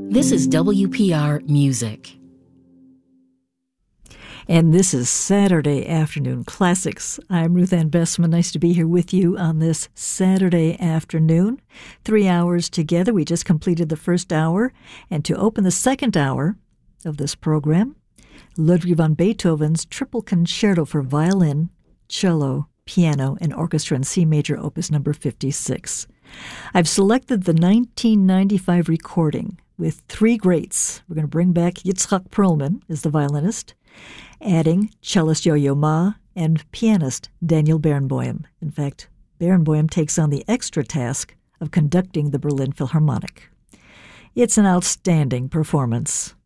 This is WPR Music. And this is Saturday Afternoon Classics. I'm Ruth Ann Bessman. Nice to be here with you on this Saturday afternoon. 3 hours together. We just completed the first hour. And to open the second hour of this program, Ludwig van Beethoven's Triple Concerto for Violin, Cello, Piano, and Orchestra in C Major, Opus number 56. I've selected the 1995 recording with three greats. We're going to bring back Yitzhak Perlman as the violinist, adding cellist Yo-Yo Ma and pianist Daniel Barenboim. In fact, Barenboim takes on the extra task of conducting the Berlin Philharmonic. It's an outstanding performance.